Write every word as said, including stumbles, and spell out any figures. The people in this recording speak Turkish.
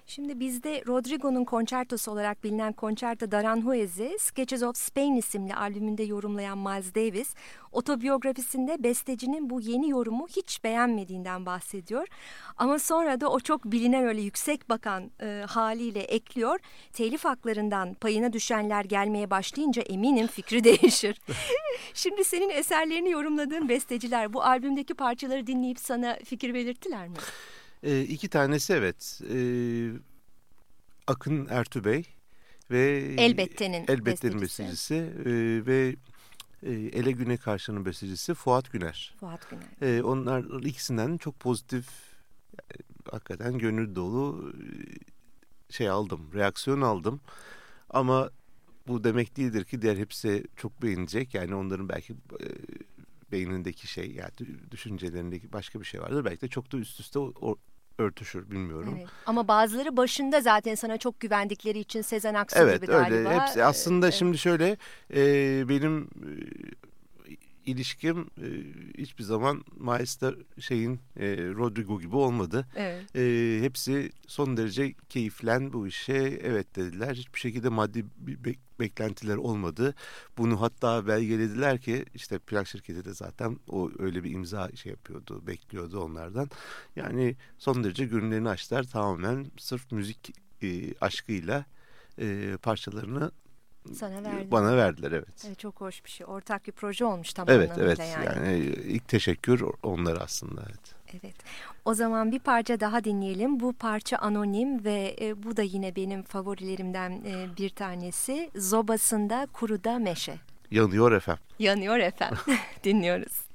Şimdi bizde Rodrigo'nun konçertosu olarak bilinen Concerto d'Aranjuez'i Sketches of Spain isimli albümünde yorumlayan Miles Davis, otobiyografisinde bestecinin bu yeni yorumu hiç beğenmediğinden bahsediyor. Ama sonra da o çok bilinen öyle yüksek bakan e, haliyle ekliyor. Telif haklarından payına düşenler gelmeye başlayınca eminim fikri değişir. Şimdi senin eserlerini yorumladığın besteciler bu albümdeki parçaları dinleyip sana fikir belirttiler mi? E, iki tanesi evet. E, Akın Ertübey ve Elbette'nin Elbette'nin bestecisi. bestecisi e, ve e, Ele Güne Karşı'nın bestecisi Fuat Güner. Fuat Güner. E, onlar ikisinden çok pozitif, e, hakikaten gönül dolu e, şey aldım, reaksiyon aldım. Ama bu demek değildir ki diğer hepsi çok beğenecek. Yani onların belki e, beynindeki şey, yani düşüncelerindeki başka bir şey vardır. Belki de çok da üst üste o, o, örtüşür, bilmiyorum. Evet. Ama bazıları başında zaten sana çok güvendikleri için Sezen Aksu Evet, gibi öyle galiba. hepsi aslında e, şimdi şöyle e, benim e, ilişkim e, hiçbir zaman Miles'ta şeyin e, Rodrigo gibi olmadı. Evet. E, hepsi son derece keyiflen bu işe evet dediler. Hiçbir şekilde maddi bir bek- beklentiler olmadı. Bunu hatta belgelediler ki işte plak şirketi de zaten o öyle bir imza şey yapıyordu, bekliyordu onlardan. Yani son derece gönüllerini açtılar, tamamen sırf müzik e, aşkıyla e, parçalarını Sana verdiler. bana verdiler, evet. Evet, çok hoş bir şey. Ortak bir proje olmuş tam Evet, anlamıyla evet. yani. Yani ilk teşekkür onlara aslında, evet. Evet. O zaman bir parça daha dinleyelim. Bu parça anonim ve e, bu da yine benim favorilerimden e, bir tanesi. Zobasında Kuruda Meşe. Yanıyor efendim. Yanıyor efendim. Dinliyoruz.